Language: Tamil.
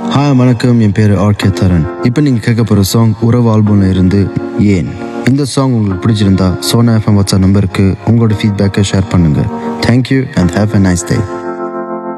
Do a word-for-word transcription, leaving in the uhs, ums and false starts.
ஹாய் வணக்கம், என் பேர் ஆர்கே தரன். இப்போ நீங்கள் கேட்க போகிற சாங் உறவு ஆல்பம்ல இருந்து ஏன். இந்த சாங் உங்களுக்கு பிடிச்சிருந்தா சோனா எஃப்எம் வாட்ஸ்அப் நம்பருக்கு உங்களோட ஃபீட்பேக்கை ஷேர் பண்ணுங்கள். Thank you and have a nice day.